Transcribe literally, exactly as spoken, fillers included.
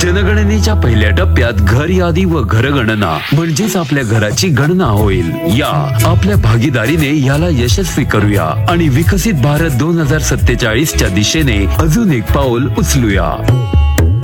जनगणनेच्या पहिल्या टप्प्यात घर यादी व घरगणना म्हणजेच आपल्या घराची गणना होईल। या आपल्या भागीदारीने याला यशस्वी करूया आणि विकसित भारत दोन हजार सत्तेचाळीस च्या दिशेने अजून एक पाऊल उचलूया।